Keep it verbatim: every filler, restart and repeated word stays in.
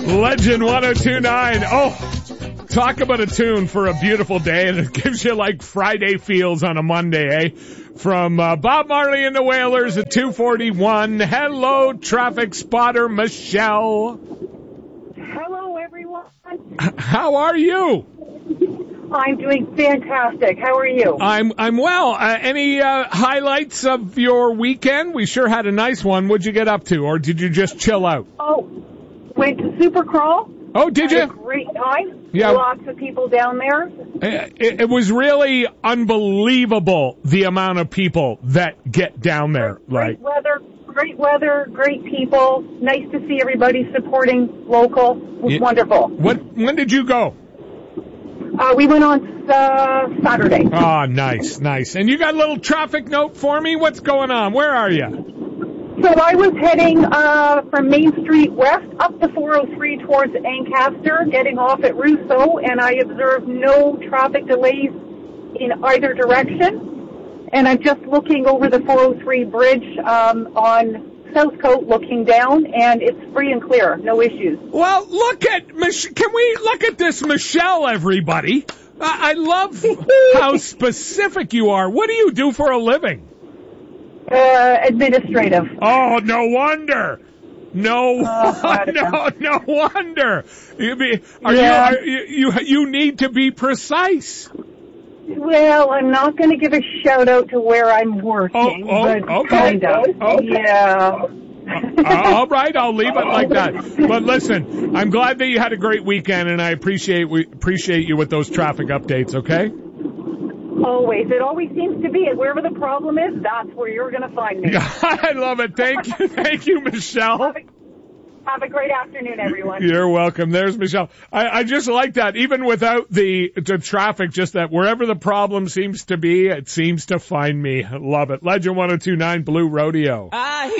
Legend one oh two point nine. Oh, talk about a tune for a beautiful day, and it gives you like Friday feels on a Monday, eh? From uh, Bob Marley and the Wailers at two forty-one. Hello, traffic spotter Michelle. Hello, everyone. How are you? I'm doing fantastic. How are you? I'm I'm well. Uh, any uh, highlights of your weekend? We sure had a nice one. What'd you get up to, or did you just chill out? Oh, went to Supercrawl. Oh, did had you? A great time. Yeah. Lots of people down there. It, it was really unbelievable the amount of people that get down there. Great Like weather, great weather, great people. Nice to see everybody supporting local. It was Yeah. wonderful. What? When did you go? Uh, we went on uh, Saturday. Oh, nice, nice. And you got a little traffic note for me? What's going on? Where are you? So I was heading uh, from Main Street West up the four oh three towards Ancaster, getting off at Rousseau, and I observed no traffic delays in either direction. And I'm just looking over the four oh three bridge um, on Southcote, looking down, and it's free and clear, no issues. Well, look at Mich- Can we look at this, Michelle? Everybody, I, I love how specific you are. What do you do for a living? Uh, administrative. Oh, no wonder. No, Uh, no, no wonder. You be, are Yeah. you, are, you, you, you need to be precise. Well, I'm not going to give a shout out to where I'm working, Oh, oh, but okay. kind of. Okay. Yeah. Uh, all right, I'll leave it like that. But listen, I'm glad that you had a great weekend, and I appreciate we appreciate you with those traffic updates. Okay. Always. It always seems to be it. Wherever the problem is, that's where you're going to find me. I love it. Thank you, thank you, Michelle. Have a, have a great afternoon, everyone. You're welcome. There's Michelle. I, I just like that, even without the, the traffic, just that wherever the problem seems to be, it seems to find me. Love it. Legend one oh two point nine Blue Rodeo. I